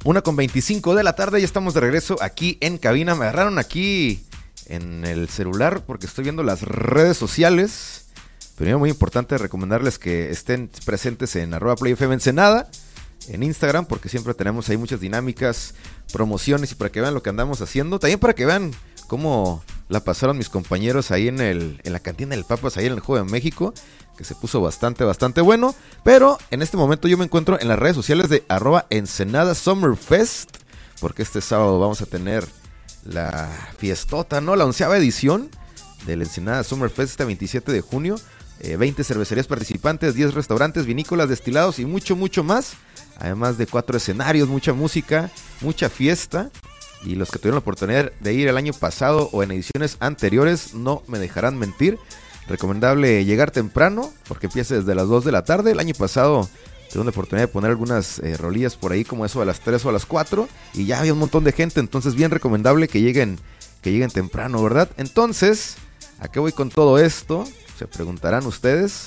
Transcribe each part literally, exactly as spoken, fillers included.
una con veinticinco de la tarde, ya estamos de regreso aquí en cabina. Me agarraron aquí en el celular porque estoy viendo las redes sociales. Primero, muy importante recomendarles que estén presentes en arroba playfm Ensenada, en Instagram, porque siempre tenemos ahí muchas dinámicas, promociones, y para que vean lo que andamos haciendo. También para que vean cómo la pasaron mis compañeros ahí en el en la cantina del Papas, ahí en el Juego de México, que se puso bastante, bastante bueno. Pero en este momento yo me encuentro en las redes sociales de arroba Ensenada Summer Fest, porque este sábado vamos a tener la fiestota, ¿no? La onceava edición del Ensenada Summer Fest, este veintisiete de junio. Eh, veinte cervecerías participantes, diez restaurantes, vinícolas, destilados y mucho, mucho más. Además de cuatro escenarios, mucha música, mucha fiesta. Y los que tuvieron la oportunidad de ir el año pasado o en ediciones anteriores no me dejarán mentir. Recomendable llegar temprano porque empieza desde las dos de la tarde. El año pasado tuve la oportunidad de poner algunas eh, rolillas por ahí, como eso a las tres o a las cuatro, y ya había un montón de gente. Entonces bien recomendable que lleguen, que lleguen temprano, ¿verdad? Entonces, ¿a qué voy con todo esto? Se preguntarán ustedes.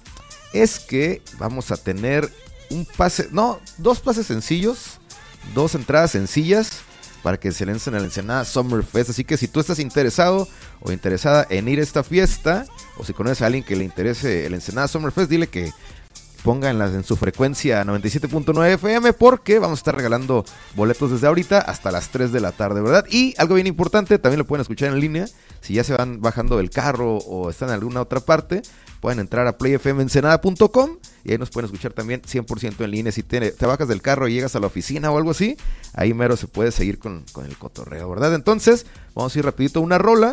Es que vamos a tener un pase, no, dos pases sencillos, dos entradas sencillas para que se lancen a la Ensenada Summer Fest. Así que si tú estás interesado o interesada en ir a esta fiesta, o si conoces a alguien que le interese el Ensenada Summer Fest, dile que ponga en, la, en su frecuencia noventa y siete punto nueve F M, porque vamos a estar regalando boletos desde ahorita hasta las tres de la tarde, ¿verdad? Y algo bien importante, también lo pueden escuchar en línea. Si ya se van bajando del carro o están en alguna otra parte, pueden entrar a play f m ensenada punto com y ahí nos pueden escuchar también cien por ciento en línea. Si te, te bajas del carro y llegas a la oficina o algo así, ahí mero se puede seguir con, con el cotorreo, ¿verdad? Entonces, vamos a ir rapidito a una rola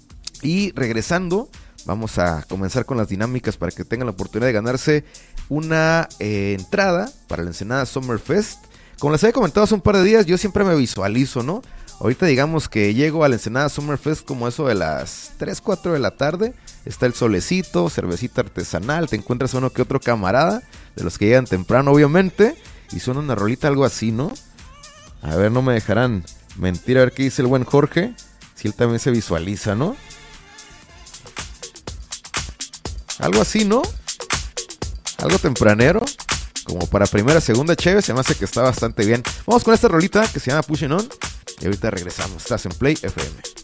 y regresando, vamos a comenzar con las dinámicas para que tengan la oportunidad de ganarse una eh, entrada para el Ensenada Summer Fest. Como les había comentado hace un par de días, yo siempre me visualizo, ¿no? Ahorita digamos que llego al Ensenada Summer Fest como eso de las tres, cuatro de la tarde. Está el solecito, cervecita artesanal, te encuentras uno que otro camarada, de los que llegan temprano obviamente, y suena una rolita algo así, ¿no? A ver, no me dejarán mentir, a ver qué dice el buen Jorge, si él también se visualiza, ¿no? Algo así, ¿no? Algo tempranero, como para primera, segunda cheve, se me hace que está bastante bien. Vamos con esta rolita que se llama Pushing On, y ahorita regresamos. Estás en Play F M.